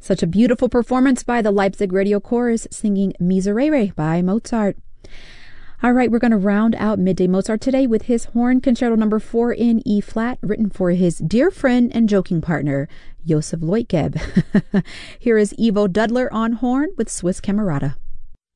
Such a beautiful performance by the Leipzig Radio Chorus singing Miserere by Mozart. All right, we're going to round out Midday Mozart today with his Horn Concerto No. 4 in E-flat, written for his dear friend and joking partner, Josef Leutgeb. Here is Ivo Dudler on horn with Swiss Camerata.